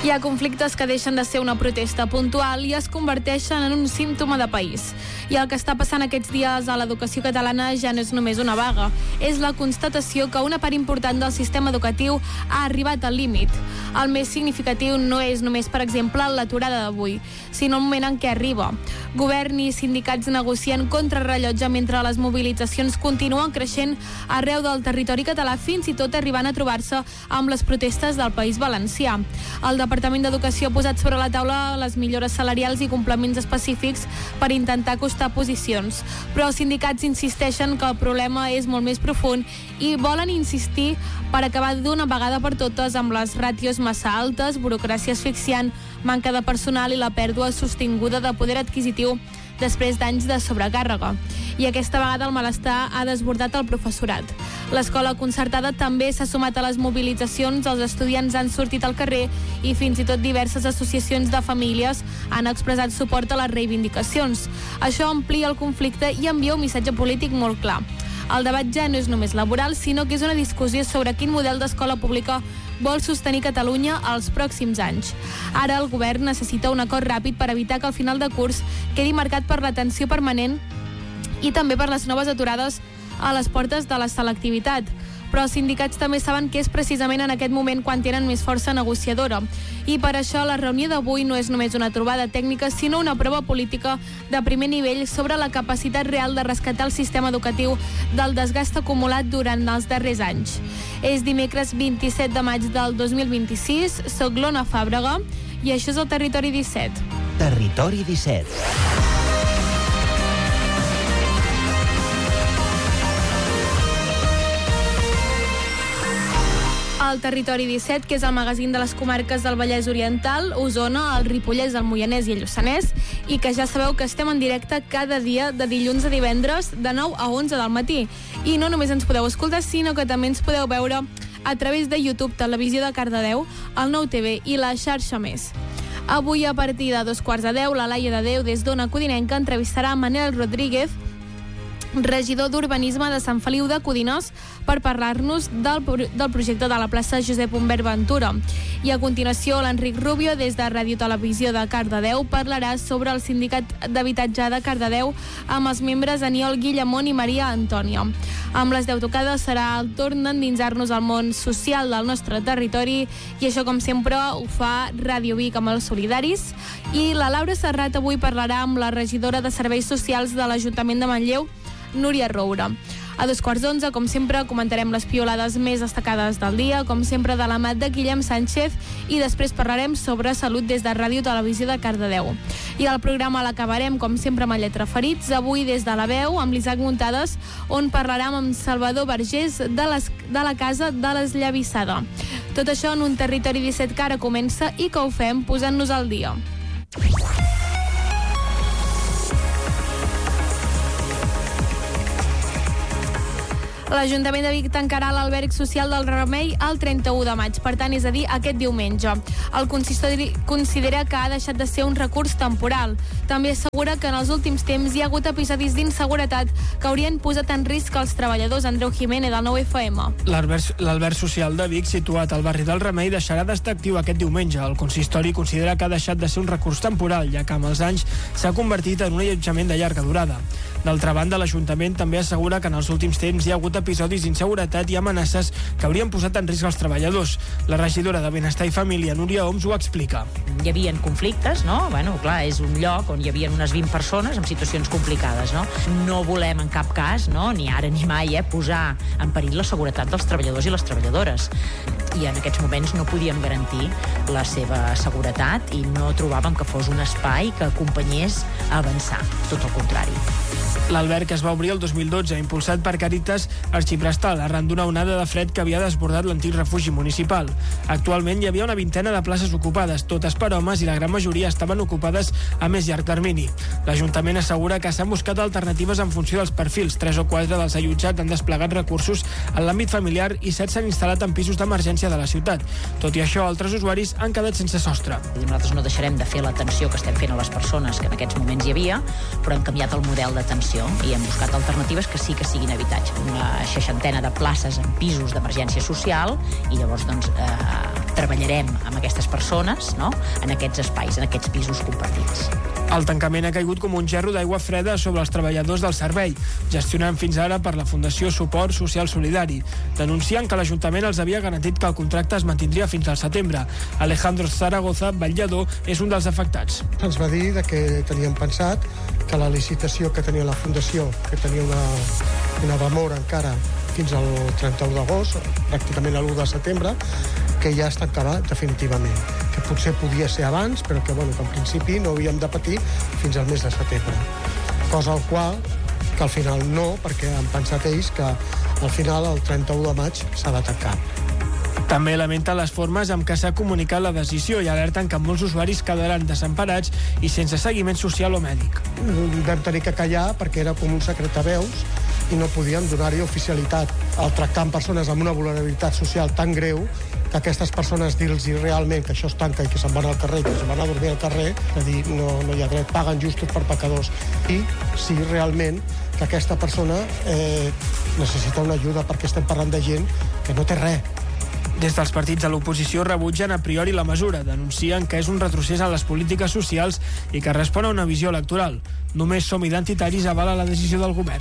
Hi ha conflictes que deixen de ser una protesta puntual i es converteixen en un símptoma de país. I el que està passant aquests dies a l'educació catalana ja no és només una vaga, és la constatació que una part important del sistema educatiu ha arribat al límit. El més significatiu no és només, per exemple, l'aturada d'avui, sinó el moment en què arriba. Govern i sindicats negocien contrarrellotge mentre les mobilitzacions continuen creixent arreu del territori català, fins i tot arribant a trobar-se amb les protestes del País Valencià. El Departament d'Educació ha posat sobre la taula les millores salarials i complements específics per intentar acostar posicions, però els sindicats insisteixen que el problema és molt més profund i volen insistir per acabar d'una vegada per totes amb les ràtios massa altes, burocràcia asfixiant, manca de personal i la pèrdua sostinguda de poder adquisitiu després d'anys de sobrecàrrega. I aquesta vegada el malestar ha desbordat el professorat. L'escola concertada també s'ha sumat a les mobilitzacions, els estudiants han sortit al carrer i fins i tot diverses associacions de famílies han expressat suport a les reivindicacions. Això amplia el conflicte i envia un missatge polític molt clar. El debat ja no és només laboral, sinó que és una discussió sobre quin model d'escola pública vol sostenir Catalunya els pròxims anys. Ara el govern necessita un acord ràpid per evitar que al final de curs quedi marcat per la tensió permanent i també per les noves aturades a les portes de la selectivitat. Però els sindicats també saben que és precisament en aquest moment quan tenen més força negociadora. I per això la reunió d'avui no és només una trobada tècnica, sinó una prova política de primer nivell sobre la capacitat real de rescatar el sistema educatiu del desgast acumulat durant els darrers anys. És dimecres 27 de maig del 2026, soc l'Ona Fàbrega i això és el Territori 17. Territori 17. El Territori 17, que és el magazín de les comarques del Vallès Oriental, Osona, el Ripollès, el Moianès i el Lluçanès, i que ja sabeu que estem en directe cada dia de dilluns a divendres de 9 a 11 del matí. I no només ens podeu escoltar, sinó que també ens podeu veure a través de YouTube, Televisió de Cardedeu, el Nou TV i la xarxa Més. Avui, a partir de 2:15, la Laia de Déu, des d'Ona Codinenca, entrevistarà a Manel Rodríguez, regidor d'Urbanisme de Sant Feliu de Codines, per parlar-nos del projecte de la plaça Josep Humbert Ventura. I a continuació, l'Enric Rubio, des de Ràdio Televisió de Cardedeu, parlarà sobre el Sindicat d'Habitatge de Cardedeu amb els membres Aniol Guillamont i Maria Antònia. Amb les 10 tocades serà el torn d'endinsar-nos al món social del nostre territori i això, com sempre, ho fa Ràdio Vic amb els solidaris. I la Laura Serrat avui parlarà amb la regidora de Serveis Socials de l'Ajuntament de Manlleu, Núria Roura. A 2:15, com sempre, comentarem les piolades més destacades del dia, com sempre de la mà de Guillem Sánchez, i després parlarem sobre salut des de Ràdio Televisió de Cardedeu. I el programa l'acabarem, com sempre, amb el Lletra Ferits, avui des de la veu, amb l'Isaac Muntades, on parlarem amb Salvador Vergés de la Casa de l'Esllavissada. Tot això en un Territori 17 que ara comença i que ho fem posant-nos al dia. L'Ajuntament de Vic tancarà l'alberg social del Remei el 31 de maig, per tant, és a dir, aquest diumenge. El consistori considera que ha deixat de ser un recurs temporal. També assegura que en els últims temps hi ha hagut episodis d'inseguretat que haurien posat en risc els treballadors. Andreu Jiménez, del 9FM. L'alberg social de Vic, situat al barri del Remei, deixarà d'estar actiu aquest diumenge. El consistori considera que ha deixat de ser un recurs temporal, ja que amb els anys s'ha convertit en un allotjament de llarga durada. D'altra banda, l'Ajuntament també assegura que en els últims temps hi ha hagut episodis d'inseguretat i amenaces que haurien posat en risc els treballadors. La regidora de Benestar i Família, Núria Oms, ho explica. Hi havia conflictes, no? Bueno, clar, és un lloc on hi havia unes 20 persones amb situacions complicades, no? No volem en cap cas, no? Ni ara ni mai, posar en perill la seguretat dels treballadors i les treballadores. I en aquests moments no podíem garantir la seva seguretat i no trobàvem que fos un espai que acompanyés a avançar, tot el contrari. L'alberg es va obrir el 2012, impulsat per Càritas Arxiprestal, arran d'una onada de fred que havia desbordat l'antic refugi municipal. Actualment hi havia una vintena de places ocupades, totes per homes, i la gran majoria estaven ocupades a més llarg termini. L'Ajuntament assegura que s'han buscat alternatives en funció dels perfils. 3 o 4 dels allotjats han desplegat recursos en l'àmbit familiar i 7 s'han instal·lat en pisos d'emergència de la ciutat. Tot i això, altres usuaris han quedat sense sostre. Nosaltres no deixarem de fer l'atenció que estem fent a les persones que en aquests moments hi havia, però hem canviat el model d'atenció i hem buscat alternatives que sí que siguin habitatge. Una 60ena de places en pisos d'emergència social i llavors treballarem amb aquestes persones, no?, en aquests espais, en aquests pisos compartits. El tancament ha caigut com un gerro d'aigua freda sobre els treballadors del servei, gestionant fins ara per la Fundació Suport Social Solidari, denunciant que l'Ajuntament els havia garantit que el contracte es mantindria fins al setembre. Alejandro Zaragoza, vetllador, és un dels afectats. Ens va dir que tenien pensat que la licitació que tenia la Fundació, que tenia una demora encara fins al 31 d'agost, pràcticament a l'1 de setembre, que ja es tancava definitivament, que potser podia ser abans, però que en principi no havíem de patir fins al mes de setembre. Cosa al qual, que al final no, perquè han pensat ells que al final, el 31 de maig, s'ha de tancar. També lamenta les formes amb què s'ha comunicat la decisió i alerten que molts usuaris quedaran desemparats i sense seguiment social o mèdic. Vam tenir que callar perquè era com un secretaveus i no podíem donar-hi oficialitat. Al tractar amb persones amb una vulnerabilitat social tan greu, que aquestes persones dir-los realment que això es tanca i que se'n van al carrer, que se'n van a dormir al carrer, és a dir, no hi ha dret, paguen justos per pecadors. I si realment que aquesta persona necessita una ajuda, perquè estem parlant de gent que no té res. Des dels partits de l'oposició rebutgen a priori la mesura, denuncien que és un retrocés en les polítiques socials i que respon a una visió electoral. Només Som Identitaris avala la decisió del govern.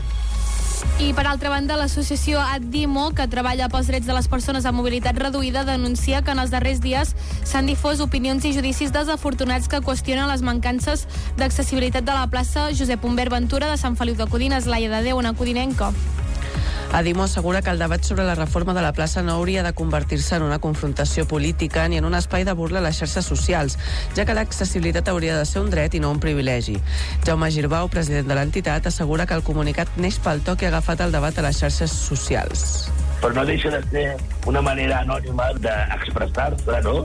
I, per altra banda, l'associació Adimo, que treballa pels drets de les persones amb mobilitat reduïda, denuncia que en els darrers dies s'han difós opinions i judicis desafortunats que qüestionen les mancances d'accessibilitat de la plaça Josep Humbert Ventura de Sant Feliu de Codines, Laia de Déu, una codinenca. Adimo assegura que el debat sobre la reforma de la plaça no hauria de convertir-se en una confrontació política ni en un espai de burla a les xarxes socials, ja que l'accessibilitat hauria de ser un dret i no un privilegi. Jaume Girbau, president de l'entitat, assegura que el comunicat neix pel to que ha agafat el debat a les xarxes socials. Però no deixa de ser una manera anònima d'expressar-se, no?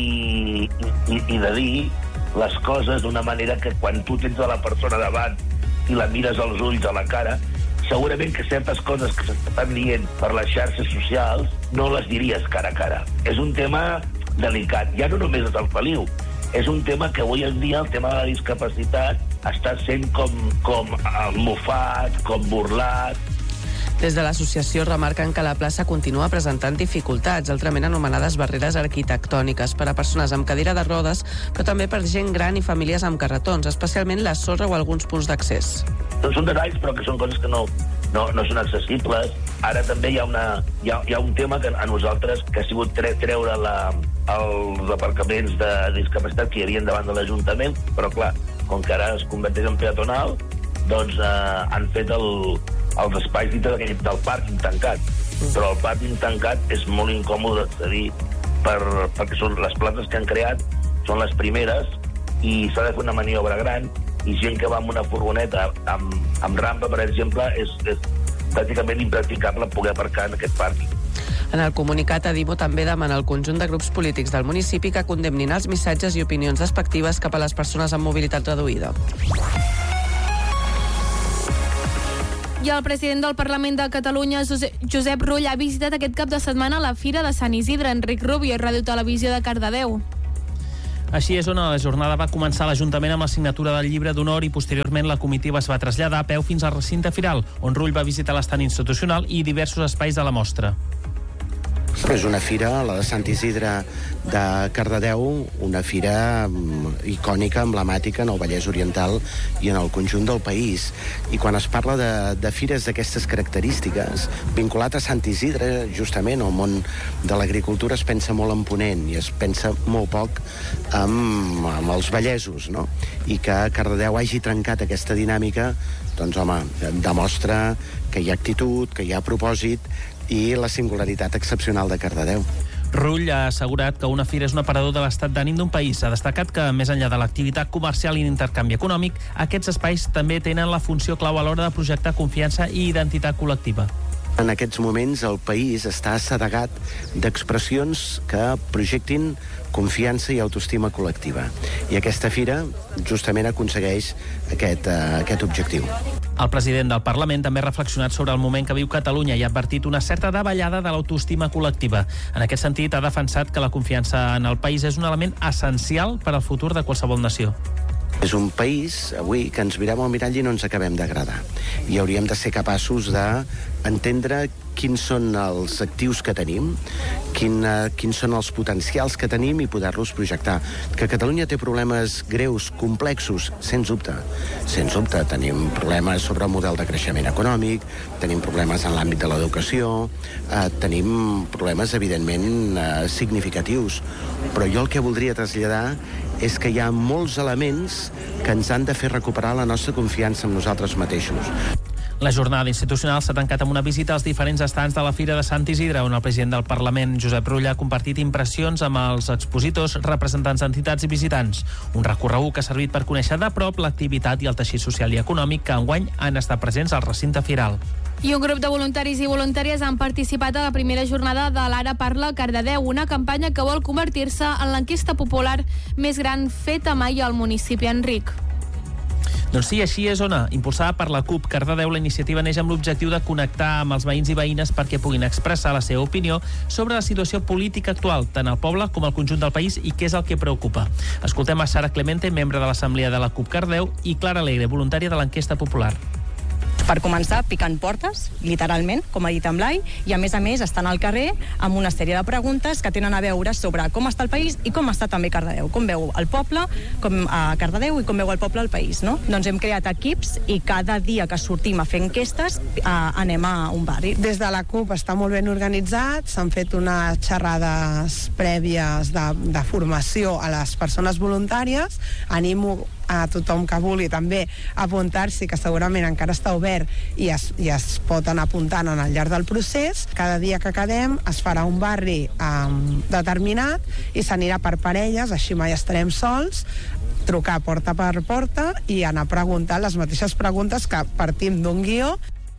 I de dir les coses d'una manera que quan tu tens a la persona davant i la mires als ulls, a la cara, segurament que certes coses que s'estan dient per les xarxes socials no les diries cara a cara. És un tema delicat. Ja no només és el Feliu. És un tema que avui en dia, el tema de la discapacitat, està sent com mofat, com burlat. Des de l'associació remarquen que la plaça continua presentant dificultats, altrament anomenades barreres arquitectòniques, per a persones amb cadira de rodes, però també per gent gran i famílies amb carretons, especialment la sorra o alguns punts d'accés. Són detalls, però que són coses que no són accessibles. Ara també hi ha un tema que a nosaltres, que ha sigut treure els aparcaments de discapacitat que hi havia davant de l'Ajuntament, però clar, com que ara es converteix en peatonal, doncs han fet els espais dintre del pàrquing tancat. Però el pàrquing tancat és molt incòmode d'accedir perquè són les places que han creat, són les primeres i s'ha de fer una maniobra gran i gent que va amb una furgoneta amb rampa, per exemple, és pràcticament impracticable poder aparcar en aquest pàrquing. En el comunicat, Adimo també demana al conjunt de grups polítics del municipi que condemnin els missatges i opinions despectives cap a les persones amb mobilitat reduïda. I el president del Parlament de Catalunya, Josep Rull, ha visitat aquest cap de setmana la Fira de Sant Isidre. Enric Rubio, Ràdio Televisió de Cardedeu. Així és, on la jornada va començar a l'Ajuntament amb la signatura del llibre d'honor i posteriorment la comitiva es va traslladar a peu fins al recinte firal, on Rull va visitar l'estant institucional i diversos espais de la mostra. És una fira, la de Sant Isidre de Cardedeu, una fira icònica, emblemàtica en el Vallès Oriental i en el conjunt del país. I quan es parla de fires d'aquestes característiques, vinculat a Sant Isidre, justament, al món de l'agricultura es pensa molt en Ponent i es pensa molt poc amb els vallesos, no? I que Cardedeu hagi trencat aquesta dinàmica, doncs, home, demostra que hi ha actitud, que hi ha propòsit i la singularitat excepcional de Cardedeu. Rull ha assegurat que una fira és un aparador de l'estat d'ànim d'un país. Ha destacat que, més enllà de l'activitat comercial i l'intercanvi econòmic, aquests espais també tenen la funció clau a l'hora de projectar confiança i identitat col·lectiva. En aquests moments el país està assedegat d'expressions que projectin confiança i autoestima col·lectiva. I aquesta fira justament aconsegueix aquest objectiu. El president del Parlament també ha reflexionat sobre el moment que viu Catalunya i ha advertit una certa davallada de l'autoestima col·lectiva. En aquest sentit, ha defensat que la confiança en el país és un element essencial per al futur de qualsevol nació. És un país, avui, que ens mirem al mirall i no ens acabem d'agradar. I hauríem de ser capaços d'entendre quins són els actius que tenim, quins són els potencials que tenim i poder-los projectar. Que Catalunya té problemes greus, complexos, sens dubte. Sens dubte, tenim problemes sobre el model de creixement econòmic, tenim problemes en l'àmbit de l'educació, tenim problemes, evidentment, significatius. Però jo el que voldria traslladar és que hi ha molts elements que ens han de fer recuperar la nostra confiança en nosaltres mateixos. La jornada institucional s'ha tancat amb una visita als diferents estants de la Fira de Sant Isidre, on el president del Parlament, Josep Rull, ha compartit impressions amb els expositors, representants d'entitats i visitants. Un recorregut que ha servit per conèixer de prop l'activitat i el teixit social i econòmic que enguany han estat presents al recinte firal. I un grup de voluntaris i voluntàries han participat a la primera jornada de l'Ara Parla a Cardedeu, una campanya que vol convertir-se en l'enquesta popular més gran feta mai al municipi. Enric. Doncs sí, així és, Ona. Impulsada per la CUP Cardedeu, la iniciativa neix amb l'objectiu de connectar amb els veïns i veïnes perquè puguin expressar la seva opinió sobre la situació política actual, tant al poble com al conjunt del país, i què és el que preocupa. Escoltem a Sara Clemente, membre de l'Assemblea de la CUP Cardedeu, i Clara Alegre, voluntària de l'enquesta popular. Per començar, picant portes, literalment, com ha dit en Blai, i a més estan al carrer amb una sèrie de preguntes que tenen a veure sobre com està el país i com està també Cardedeu. Com veu el poble, com a Cardedeu i com veu el poble al país, no? Doncs hem creat equips i cada dia que sortim a fer enquestes anem a un barri. Des de la CUP està molt ben organitzat, s'han fet unes xerrades prèvies de formació a les persones voluntàries. Animo a tothom que vulgui també apuntar-s'hi, que segurament encara està obert i es pot anar apuntant al llarg del procés. Cada dia que quedem es farà un barri determinat i s'anirà per parelles, així mai estarem sols, trucar porta per porta i anar preguntant les mateixes preguntes que partim d'un guió.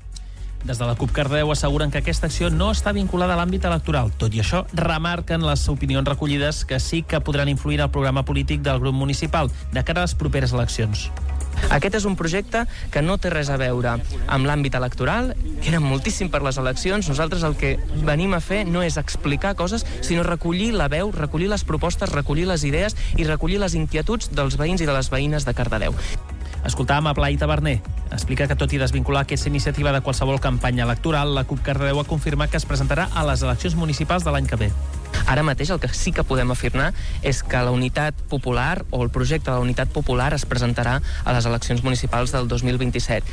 Des de la CUP Cardedeu asseguren que aquesta acció no està vinculada a l'àmbit electoral. Tot i això, remarquen les opinions recollides que sí que podran influir en el programa polític del grup municipal de cara a les properes eleccions. Aquest és un projecte que no té res a veure amb l'àmbit electoral, que era moltíssim per les eleccions. Nosaltres el que venim a fer no és explicar coses, sinó recollir la veu, recollir les propostes, recollir les idees i recollir les inquietuds dels veïns i de les veïnes de Cardedeu. Escoltàvem a Blai Taverner. Explica que tot i desvincular aquesta iniciativa de qualsevol campanya electoral, la CUP Cardedeu ha confirmat que es presentarà a les eleccions municipals de l'any que ve. Ara mateix el que sí que podem afirmar és que la unitat popular o el projecte de la unitat popular es presentarà a les eleccions municipals del 2027.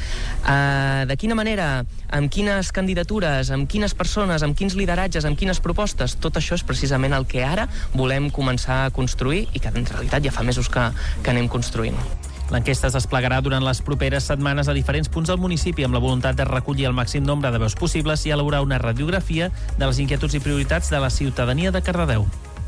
De quina manera, amb quines candidatures, amb quines persones, amb quins lideratges, amb quines propostes, tot això és precisament el que ara volem començar a construir i que en realitat ja fa mesos que anem construint. L'enquesta es desplegarà durant les properes setmanes a diferents punts del municipi amb la voluntat de recollir el màxim nombre de veus possibles i elaborar una radiografia de les inquietuds i prioritats de la ciutadania de Cardedeu.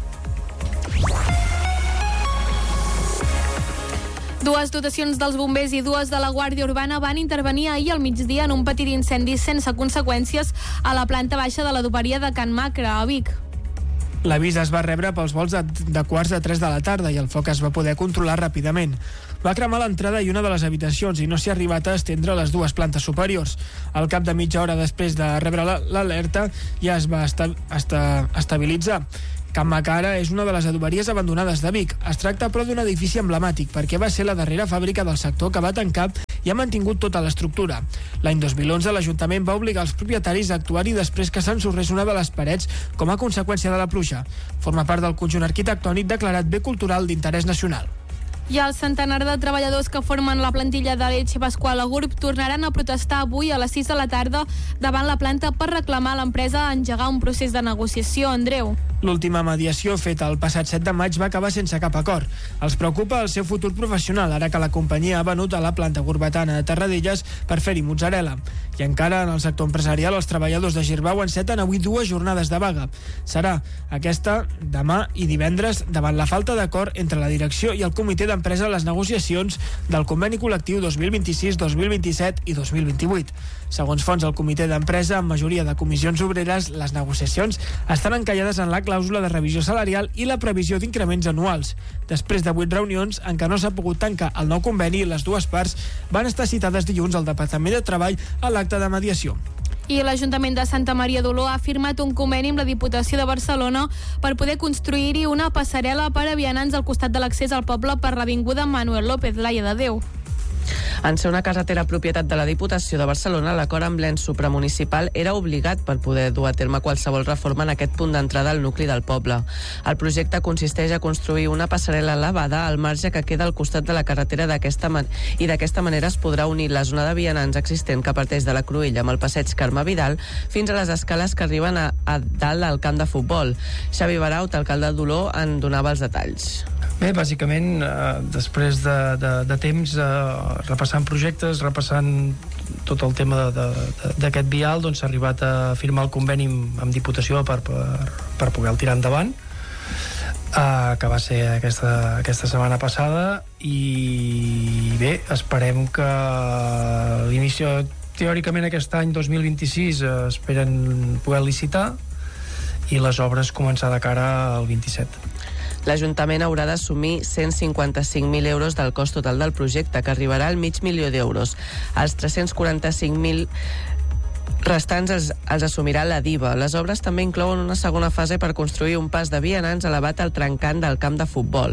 Dues dotacions dels bombers i dues de la Guàrdia Urbana van intervenir ahir al migdia en un petit incendi sense conseqüències a la planta baixa de l'adoberia de Can Macre, a Vic. L'avís es va rebre pels vols de quarts de 3 de la tarda i el foc es va poder controlar ràpidament. Va cremar l'entrada i una de les habitacions i no s'hi ha arribat a estendre les dues plantes superiors. Al cap de mitja hora després de rebre l'alerta ja es va estabilitzar. Can Macre és una de les adoberies abandonades de Vic. Es tracta, però, d'un edifici emblemàtic perquè va ser la darrera fàbrica del sector que va tancar i ha mantingut tota l'estructura. L'any 2011 l'Ajuntament va obligar els propietaris a actuar-hi després que s'ensorrés una de les parets com a conseqüència de la pluja. Forma part del conjunt arquitectònic declarat bé cultural d'interès nacional. I el centenar de treballadors que formen la plantilla de l'Elche Pasqual Group tornaran a protestar avui a les 6 de la tarda davant la planta per reclamar a l'empresa a engegar un procés de negociació. Andreu. L'última mediació feta el passat 7 de maig va acabar sense cap acord. Els preocupa el seu futur professional, ara que la companyia ha venut a la planta gurbatana de Terradellas per fer-hi mozzarella. I encara en el sector empresarial, els treballadors de Girbau enceten avui dues jornades de vaga. Serà aquesta demà i divendres davant la falta d'acord entre la direcció i el comitè d'empresa a les negociacions del conveni col·lectiu 2026, 2027 i 2028. Segons fonts del comitè d'empresa, amb majoria de comissions obreres, les negociacions estan encallades en la clàusula de revisió salarial i la previsió d'increments anuals. Després de 8 reunions en què no s'ha pogut tancar el nou conveni, les dues parts van estar citades dilluns al Departament de Treball a l'acte de mediació. I l'Ajuntament de Santa Maria d'Oló ha firmat un conveni amb la Diputació de Barcelona per poder construir-hi una passarel·la per a vianants al costat de l'accés al poble per l'avinguda Manuel López, Laia de Déu. En ser una carretera propietat de la Diputació de Barcelona, l'acord amb l'ens supramunicipal era obligat per poder dur a terme qualsevol reforma en aquest punt d'entrada al nucli del poble. El projecte consisteix a construir una passarel·la elevada al marge que queda al costat de la carretera i d'aquesta manera es podrà unir la zona de vianants existent que parteix de la Cruïlla amb el passeig Carme Vidal fins a les escales que arriben a dalt al camp de futbol. Xavi Baraut, alcalde d'Oló, en donava els detalls. Bé, bàsicament, després de temps repassant projectes, repassant tot el tema d'aquest vial, doncs s'ha arribat a firmar el conveni amb Diputació per poder-lo tirar endavant, que va ser aquesta setmana passada, i bé, esperem que l'inici, teòricament aquest any 2026 esperen poder licitar i les obres començar de cara al 27. L'Ajuntament haurà d'assumir 155.000 euros del cost total del projecte, que arribarà al $500.000 d'euros. Els 345.000 restants els assumirà la DIVA. Les obres també inclouen una segona fase per construir un pas de vianants elevat al trencant del camp de futbol.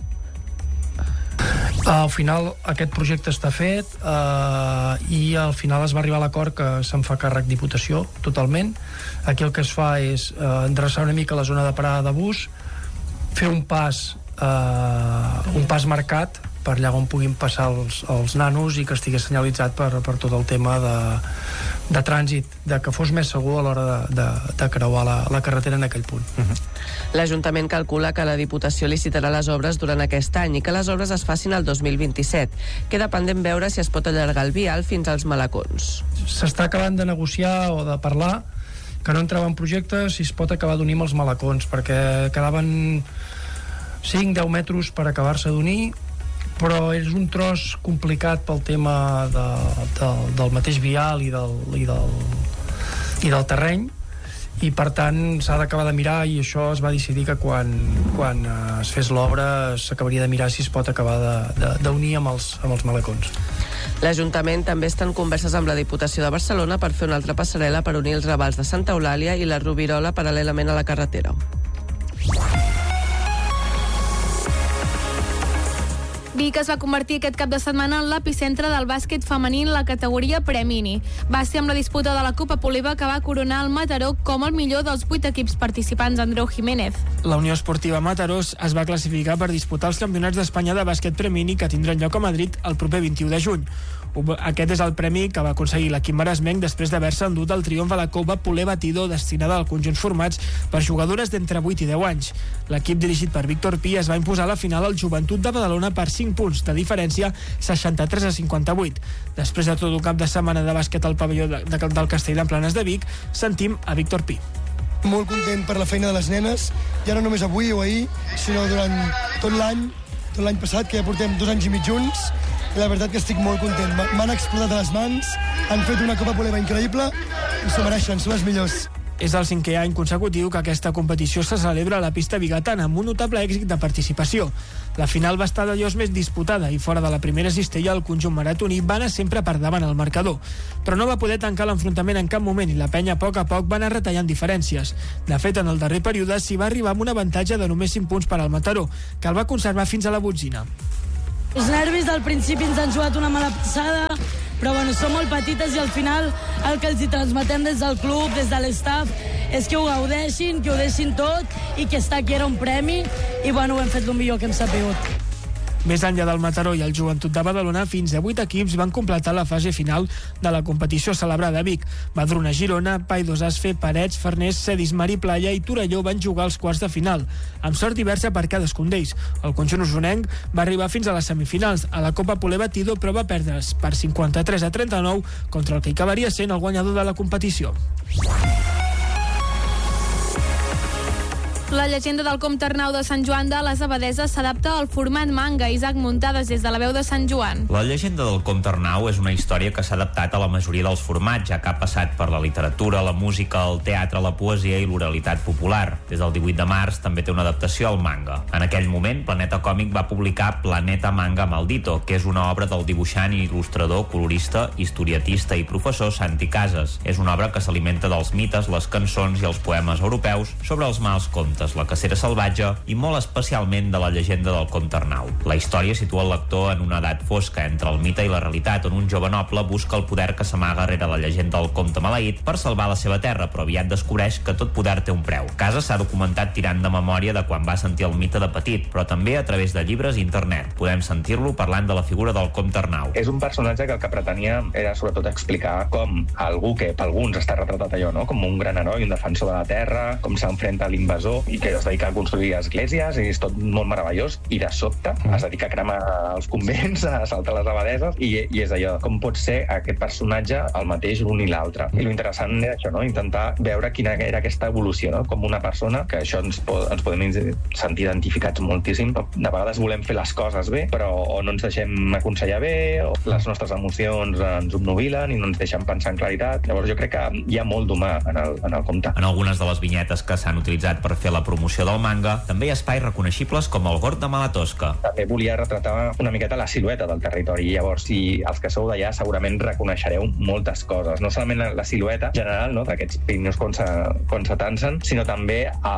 Al final aquest projecte està fet i al final es va arribar a l'acord que se'n fa càrrec Diputació totalment. Aquí el que es fa és endreçar una mica la zona de parada de bus, fer un pas marcat per allà on puguin passar els nanos i que estigui senyalitzat per tot el tema de trànsit, de que fos més segur a l'hora de creuar la carretera en aquell punt. L'Ajuntament calcula que la Diputació licitarà les obres durant aquest any i que les obres es facin el 2027. Queda pendent veure si es pot allargar el vial fins als Malacons. S'està acabant de negociar o de parlar que no entrava en projectes si es pot acabar d'unir amb els Malacons, perquè quedaven 5-10 metres per acabar-se d'unir, però és un tros complicat pel tema del mateix vial i del terreny, i per tant s'ha d'acabar de mirar, i això es va decidir que quan es fes l'obra s'acabaria de mirar si es pot acabar d'unir amb els Malacons. L'Ajuntament també està en converses amb la Diputació de Barcelona per fer una altra passarel·la per unir els ravals de Santa Eulàlia i la Rovirola paral·lelament a la carretera. Vic es va convertir aquest cap de setmana en l'epicentre del bàsquet femení en la categoria Premini. Va ser amb la disputa de la Copa Poliva que va coronar el Mataró com el millor dels 8 equips participants, Andreu Jiménez. La Unió Esportiva Mataró es va classificar per disputar els campionats d'Espanya de bàsquet Premini que tindran lloc a Madrid el proper 21 de juny. Aquest és el premi que va aconseguir l'equip maresmenc després d'haver-se endut el triomf a la Copa Pole Batido destinada als conjunts formats per jugadores d'entre 8 i 10 anys. L'equip dirigit per Víctor Pi es va imposar a la final al Joventut de Badalona per 5 punts de diferència, 63-58. Després de tot un cap de setmana de bàsquet al pavelló del Castell d'Emplanes de Vic, sentim a Víctor Pi. Molt content per la feina de les nenes, ja no només avui o ahir, sinó durant tot l'any passat, que ja portem 2 anys i mig junts. La veritat que estic molt content. M'han explotat a les mans, han fet una Copa Poleva increïble i s'ho mereixen, són les millors. És el 5è any consecutiu que aquesta competició se celebra a la pista bigatana, amb un notable èxit de participació. La final va estar d'allò més disputada i fora de la primera cistella el conjunt maratoní va anar sempre per davant al marcador. Però no va poder tancar l'enfrontament en cap moment i la penya a poc va anar retallant diferències. De fet, en el darrer període s'hi va arribar amb un avantatge de només 5 punts per al Mataró, que el va conservar fins a la botzina. Els nervis del principi ens han jugat una mala passada, però bueno, som molt petites i al final el que els hi transmetem des del club, des de l'estaf, és que ho gaudeixin, que ho deixin tot i que estar aquí era un premi i bueno, ho hem fet el millor que hem sabut. Més enllà del Mataró i el Joventut de Badalona, fins a 8 equips van completar la fase final de la competició celebrada a Vic. Badruna Girona, Païdos Asfe, Parets, Farners, Cedis, Mari Playa i Torelló van jugar als quarts de final, amb sort diversa per cadascun d'ells. El conjunt usonenc va arribar fins a les semifinals. A la Copa Pole Batido, però va perdre's per 53-39 contra el que acabaria sent el guanyador de la competició. La llegenda del Comte Arnau de Sant Joan de les Abadeses s'adapta al format manga. Isaac Muntades, des de la veu de Sant Joan. La llegenda del Comte Arnau és una història que s'ha adaptat a la majoria dels formats, ja que ha passat per la literatura, la música, el teatre, la poesia i l'oralitat popular. Des del 18 de març també té una adaptació al manga. En aquell moment, Planeta Còmic va publicar Planeta Manga Maldito, que és una obra del dibuixant i il·lustrador, colorista, historietista i professor Santi Casas. És una obra que s'alimenta dels mites, les cançons i els poemes europeus sobre els mals comtes. totes, la cacera salvatge i molt especialment de la llegenda del comte Arnau. La història situa el lector en una edat fosca entre el mite i la realitat, on un jove noble busca el poder que s'amaga rere la llegenda del comte maleït per salvar la seva terra, però aviat descobreix que tot poder té un preu. Casas s'ha documentat tirant de memòria de quan va sentir el mite de petit, però també a través de llibres i internet. Podem sentir-lo parlant de la figura del comte Arnau. És un personatge que el que pretenia era sobretot explicar com algú que per alguns està retratat allò, no? Com un gran heroi, un defensor de la terra, com s'enfrenta a l'invasor i que es dedica a construir esglésies i és tot molt meravellós i de sobte es dedica a cremar els convents, a saltar les abadeses i és allò, com pot ser aquest personatge el mateix l'un i l'altre. I l'interessant era això, no? Intentar veure quina era aquesta evolució, no? Com una persona, que això ens podem sentir identificats moltíssim. De vegades volem fer les coses bé, però o no ens deixem aconsellar bé, o les nostres emocions ens obnubilen i no ens deixen pensar en claritat. Llavors jo crec que hi ha molt d'humà en el conte. En algunes de les vinyetes que s'han utilitzat per fer la promoció del manga, també hi ha espais reconeixibles com el Gord de Malatosca. També volia retratar una miqueta la silueta del territori. Llavors, si els que sou d'allà segurament reconeixereu moltes coses. No solament la silueta general, no?, d'aquests Pirineus quan se tansen, sinó també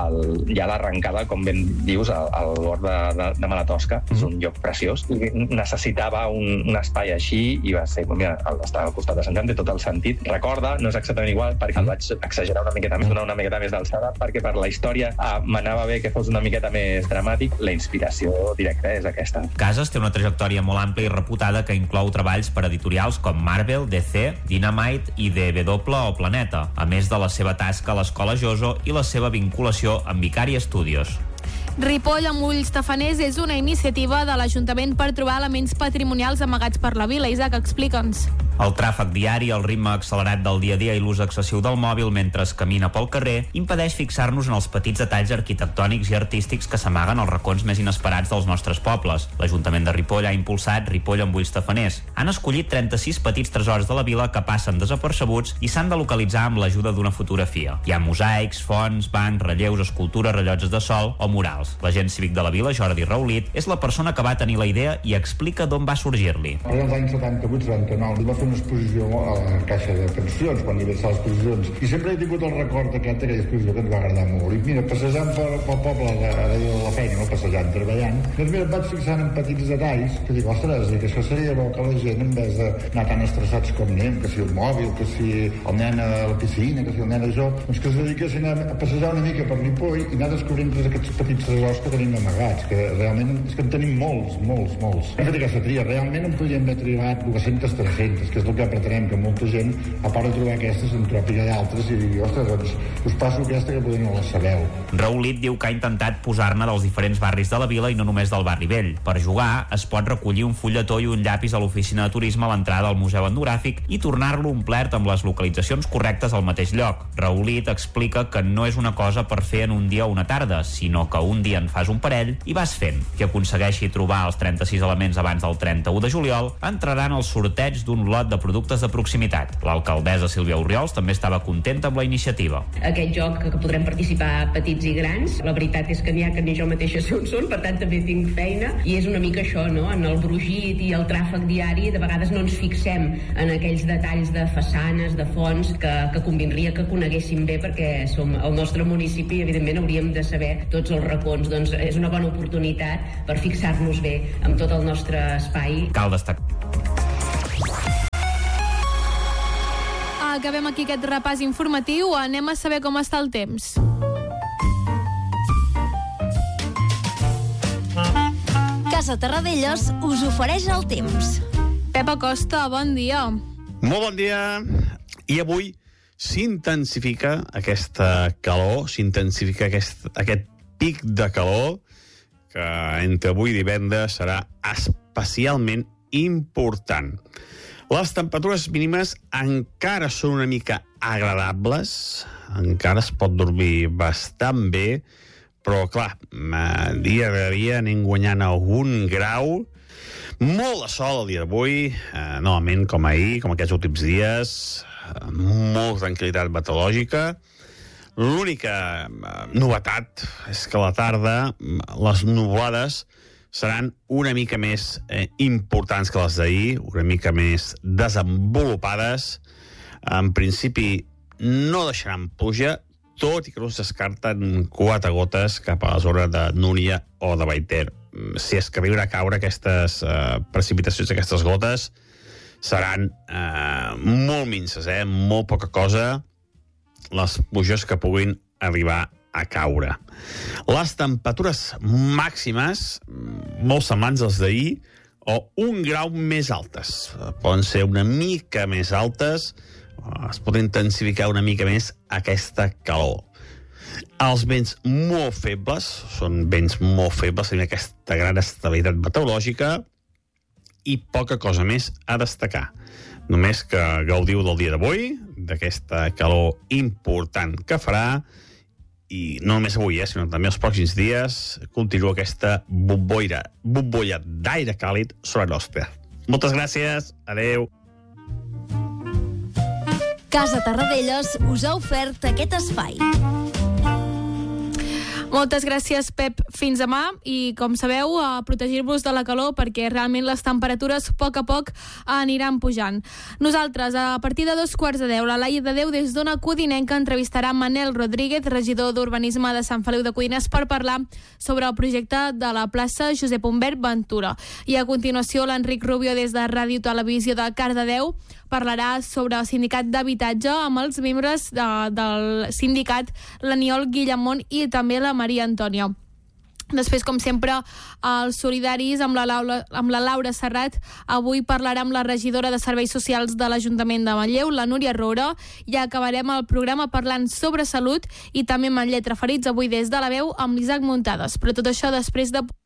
ja l'arrencada, com ben dius, al Gord de Malatosca. És un lloc preciós. I necessitava un espai així i va ser, mira, estar al costat de Sant Joan té tot el sentit. Recorda, no és exactament igual, perquè el vaig exagerar una miqueta més, donar una miqueta més d'alçada, perquè per la història m'anava bé que fos una miqueta més dramàtic. La inspiració directa és aquesta. Casas té una trajectòria molt àmplia i reputada que inclou treballs per editorials com Marvel, DC, Dynamite i DW o Planeta, a més de la seva tasca a l'Escola Joso i la seva vinculació amb Vicari Studios. Ripoll amb ulls tafaners és una iniciativa de l'Ajuntament per trobar elements patrimonials amagats per la vila. Isaac, explica'ns. El tràfic diari, el ritme accelerat del dia a dia i l'ús excessiu del mòbil mentre es camina pel carrer impedeix fixar-nos en els petits detalls arquitectònics i artístics que s'amaguen als racons més inesperats dels nostres pobles. L'Ajuntament de Ripoll ha impulsat Ripoll amb ulls tafaners. Han escollit 36 petits tresors de la vila que passen desapercebuts i s'han de localitzar amb l'ajuda d'una fotografia. Hi ha mosaics, fonts, bancs, relleus, escultures, rellotges de sol o murals. L'agent cívic de la vila, Jordi Raulit, és la persona que va tenir la idea i explica d'on va sorgir-li. Als anys 78-79 va fer una exposició a la Caixa de Pensions, quan hi va ser les exposicions, i sempre he tingut el record d'aquella exposició que ens va agradar molt. I mira, passejant pel poble de la feina, no passejant, treballant, doncs mira, em vaig fixant en petits detalls, que dic, ostres, que això seria bo que la gent, en vez d'anar tan estressats com anem, que si el mòbil, que si el nen a la piscina, que si el nen a això, doncs que es dediquessin a passejar una mica per Ripoll i anar descobrint tots aquests petits tresors que tenim amagats, que realment és que en tenim molts. Hem fet aquesta tria, realment en podríem haver triat 200-300, que és el que pretenem, que molta gent, a part de trobar aquestes, en trobi d'altres i digui, ostres, doncs us passo aquesta que potser no la sabeu. Raulit diu que ha intentat posar-ne dels diferents barris de la vila i no només del barri vell. Per jugar, es pot recollir un fulletó i un llapis a l'oficina de turisme a l'entrada al Museu Etnogràfic i tornar-lo omplert amb les localitzacions correctes al mateix lloc. Raulit explica que no és una cosa per fer en un dia o una tarda, sinó que un dia en fas un parell i vas fent. Qui aconsegueixi trobar els 36 elements abans del 31 de juliol entraran al sorteig d'un lot de productes de proximitat. L'alcaldessa Sílvia Orriols també estava contenta amb la iniciativa. Aquest joc que podrem participar petits i grans, la veritat és que n'hi ha que ni jo mateixa sé on són, per tant també tinc feina, i és una mica això, no? En el brugit i el tràfic diari de vegades no ens fixem en aquells detalls de façanes, de fonts, que convindria que coneguéssim bé perquè som el nostre municipi i evidentment hauríem de saber tots els racons. Doncs és una bona oportunitat per fixar-nos bé amb tot el nostre espai. Cal destacar. Acabem aquí aquest repàs informatiu. Anem a saber com està el temps. Casa Terradellos us ofereix el temps. Pep Acosta, bon dia. Molt bon dia. I avui s'intensifica aquesta calor, s'intensifica aquest pic de calor que entre avui i divendres serà especialment important. Les temperatures mínimes encara són una mica agradables, encara es pot dormir bastant bé, però clar, dia a dia anem guanyant algun grau. Molt de sol el dia d'avui, novament com ahir, com aquests últims dies, molta tranquil·litat meteorològica. L'única novetat és que a la tarda les nuvolades seran una mica més importants que les d'ahir, una mica més desenvolupades. En principi no deixaran pluja, tot i que no es descarten 4 gotes cap a la zona de Núria o de Vallter. Si és que arriben a caure aquestes precipitacions, aquestes gotes, seran molt minces, molt poca cosa, les pluges que puguin arribar a caure. Les temperatures màximes, molt semblants als d'ahir, o 1 grau més altes. Poden ser una mica més altes, es pot intensificar una mica més aquesta calor. Els vents molt febles, són vents molt febles, tenim aquesta gran estabilitat meteorològica i poca cosa més a destacar. Només que gaudiu del dia d'avui, d'aquesta calor important que farà, i no només avui, sinó també els pròxims dies, continua aquesta bombolla d'aire càlid sobre nostre. Moltes gràcies, adeu. Casa Tarradellas us ha ofert aquest espai. Moltes gràcies, Pep. Fins demà i, com sabeu, a protegir-vos de la calor perquè realment les temperatures a poc aniran pujant. Nosaltres, a partir de 2:15, la Laia de Déu des d'Ona Codinenca entrevistarà Manel Rodríguez, regidor d'Urbanisme de Sant Feliu de Codines, per parlar sobre el projecte de la plaça Josep Humbert Ventura. I a continuació, l'Enric Rubio des de Ràdio Televisió de Cardedeu parlarà sobre el sindicat d'habitatge amb els membres del sindicat, l'Aniol Guillamont i també la Maria Antònia. Després, com sempre, els solidaris amb la Laura Serrat. Avui parlarà amb la regidora de Serveis Socials de l'Ajuntament de Manlleu, la Núria Roura, i acabarem el programa parlant sobre salut i també Manlleu Ferits, avui des de la veu amb l'Isaac Muntades. Però tot això després de...